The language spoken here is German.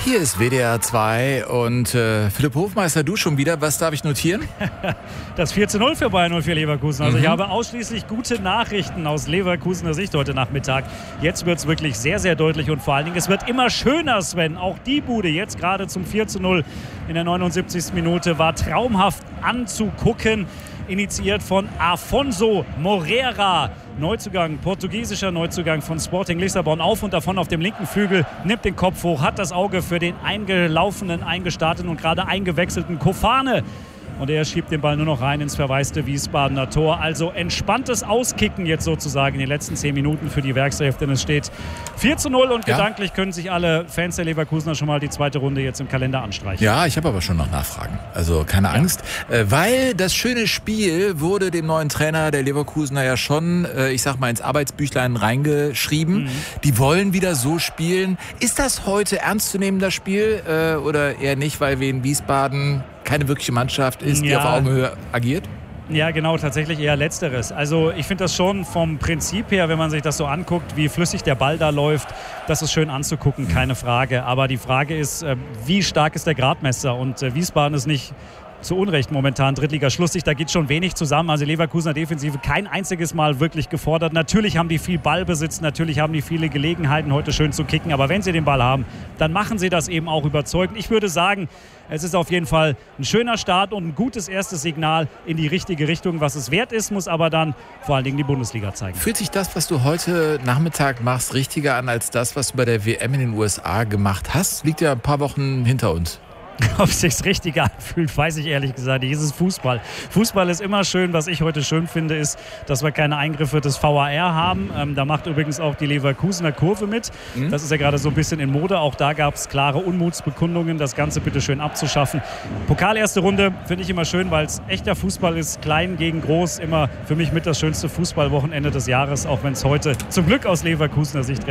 Hier ist WDR 2 und Philipp Hofmeister, du schon wieder. Was darf ich notieren? Das 4:0 für Bayern 04 Leverkusen. Also ich habe ausschließlich gute Nachrichten aus Leverkusener Sicht heute Nachmittag. Jetzt wird es wirklich sehr, sehr deutlich und vor allen Dingen, es wird immer schöner, Sven. Auch die Bude jetzt gerade zum 4:0 in der 79. Minute war traumhaft anzugucken. Initiiert von Afonso Moreira. Neuzugang, portugiesischer Neuzugang von Sporting Lissabon, auf und davon auf dem linken Flügel, nimmt den Kopf hoch, hat das Auge für den eingelaufenen, eingestarteten und gerade eingewechselten Kofane. Und er schiebt den Ball nur noch rein ins verwaiste Wiesbadener Tor. Also entspanntes Auskicken jetzt sozusagen in den letzten 10 Minuten für die Werkself, denn es steht 4:0 und gedanklich können sich alle Fans der Leverkusener schon mal die zweite Runde jetzt im Kalender anstreichen. Ja, ich habe aber schon noch Nachfragen. Also keine Angst, weil das schöne Spiel wurde dem neuen Trainer der Leverkusener ja schon, ich sag mal, ins Arbeitsbüchlein reingeschrieben. Die wollen wieder so spielen. Ist das heute ernst zu nehmen, das Spiel, oder eher nicht, weil wir in Wiesbaden keine wirkliche Mannschaft ist, die auf Augenhöhe agiert? Ja, genau, tatsächlich eher Letzteres. Also ich finde das schon vom Prinzip her, wenn man sich das so anguckt, wie flüssig der Ball da läuft, das ist schön anzugucken, keine Frage. Aber die Frage ist, wie stark ist der Gradmesser? Und Wiesbaden ist nicht zu Unrecht momentan Drittliga-Schlusslicht, da geht schon wenig zusammen. Also Leverkusener Defensive kein einziges Mal wirklich gefordert. Natürlich haben die viel Ballbesitz, natürlich haben die viele Gelegenheiten, heute schön zu kicken. Aber wenn sie den Ball haben, dann machen sie das eben auch überzeugend. Ich würde sagen, es ist auf jeden Fall ein schöner Start und ein gutes erstes Signal in die richtige Richtung. Was es wert ist, muss aber dann vor allen Dingen die Bundesliga zeigen. Fühlt sich das, was du heute Nachmittag machst, richtiger an als das, was du bei der WM in den USA gemacht hast? Liegt ja ein paar Wochen hinter uns. Ob es sich richtig anfühlt, weiß ich ehrlich gesagt nicht. Es ist Fußball. Fußball ist immer schön. Was ich heute schön finde, ist, dass wir keine Eingriffe des VAR haben. Da macht übrigens auch die Leverkusener Kurve mit. Das ist ja gerade so ein bisschen in Mode. Auch da gab es klare Unmutsbekundungen, das Ganze bitte schön abzuschaffen. Pokal erste Runde finde ich immer schön, weil es echter Fußball ist. Klein gegen groß. Immer für mich mit das schönste Fußballwochenende des Jahres, auch wenn es heute zum Glück aus Leverkusener Sicht